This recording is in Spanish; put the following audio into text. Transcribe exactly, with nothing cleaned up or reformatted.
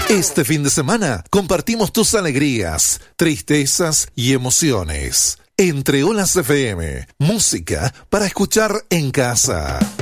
Este fin de semana compartimos tus alegrías, tristezas y emociones. Entre Olas F M, música para escuchar en casa.